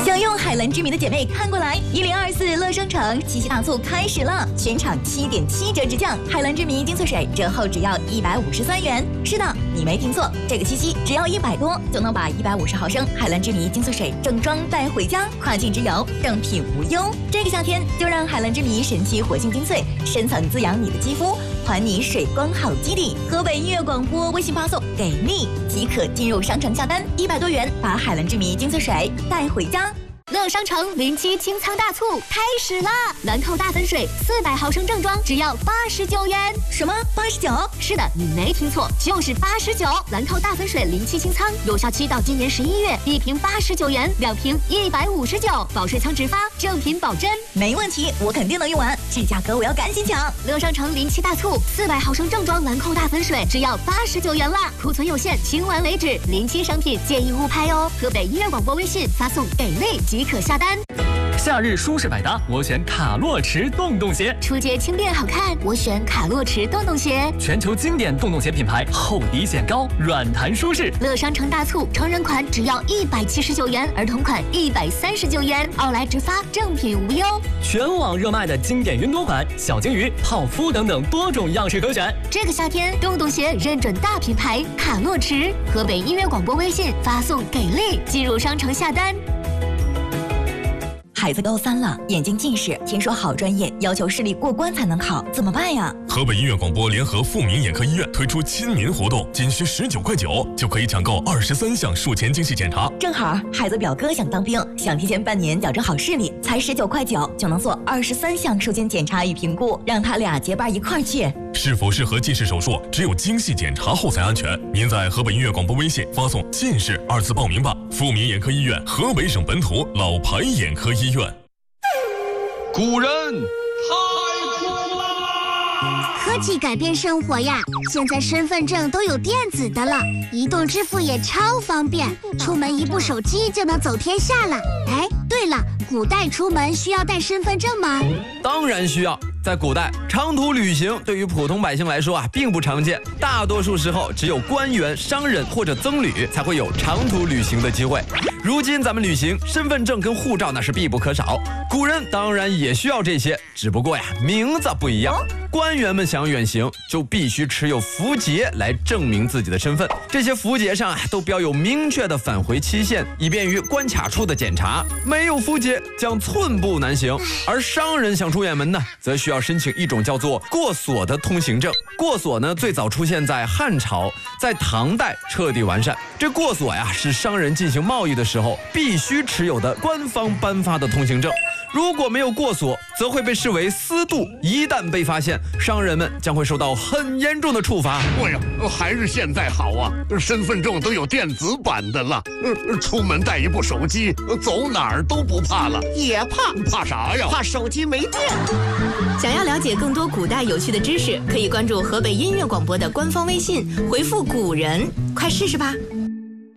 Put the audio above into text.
享用海蓝之谜的姐妹看过来，1024乐商城七夕大促开始了，全场7.7折直降，海蓝之谜精粹水折后只要153元。是的，你没听错，这个七夕只要100多就能把150毫升海蓝之谜精粹水正装带回家，跨境之游正品无忧。这个夏天就让海蓝之谜神奇活性精粹深层滋养你的肌肤，还你水光好基底。河北音乐广播微信发送给力即可进入商城下单，100多元把海蓝之谜精粹水带回家。乐商城07清仓大促开始啦！兰蔻大粉水400毫升正装只要89元。什么89？是的，你没听错，就是89。兰蔻大粉水07清仓，有效期到今年11月，1瓶89元，2瓶159，保水仓直发，正品保真。没问题，我肯定能用完，这价格我要赶紧抢！乐商城07大促，400毫升正装兰蔻大粉水只要89元啦，库存有限，清完为止。07商品建议勿拍哦。河北音乐广播微信发送给力即可下单。 夏日舒适百搭，我选卡洛驰洞洞鞋。 出街轻便好看，我选卡洛驰洞洞鞋。 全球经典洞洞鞋品牌，厚底显高，软弹舒适。 乐商城大促，成人款只要179元，儿童款139元，奥莱直发，正品无忧。 全网热卖的经典云朵款，小金鱼、泡芙等等多种样式可选。 这个夏天，洞洞鞋认准大品牌卡洛驰。河北音乐广播微信发送给力，进入商城下单。孩子高3了，眼睛近视，听说好专业要求视力过关才能考，怎么办呀？ 河北音乐广播联合富民眼科医院推出亲民活动，仅需19块9就可以抢购23项术前精细检查。 正好孩子表哥想当兵，想提前半年矫正好视力，才19块9就能做23项术前检查与评估，让他俩结伴一块儿去。 是否适合近视手术，只有精细检查后才安全。您在河北音乐广播微信发送“近视”2字报名吧。富民眼科医院，河北省本土老牌眼科医院。 古人太酷啦！ 科技改变生活呀，现在身份证都有电子的了，移动支付也超方便，出门一部手机就能走天下了。哎，对了，古代出门需要带身份证吗？ 当然需要。在古代，长途旅行对于普通百姓来说并不常见，大多数时候只有官员、商人或者僧侣才会有长途旅行的机会。如今咱们旅行，身份证跟护照那是必不可少。古人当然也需要这些，只不过名字不一样。官员们想远行，就必须持有符节来证明自己的身份。这些符节上都标有明确的返回期限，以便于关卡处的检查。没有符节将寸步难行。而商人想出远门呢，则需要申请一种叫做过所的通行证。过所呢，最早出现在汉朝，在唐代彻底完善。这过所是商人进行贸易的时候必须持有的官方颁发的通行证。如果没有过所，则会被视为私渡，一旦被发现，商人们将会受到很严重的处罚。 哎呀，还是现在好啊，身份证都有电子版的了，出门带一部手机，走哪儿都不怕了。 也怕啥呀？ 怕手机没电。 想要了解更多古代有趣的知识，可以关注河北音乐广播的官方微信，回复“古人”，快试试吧。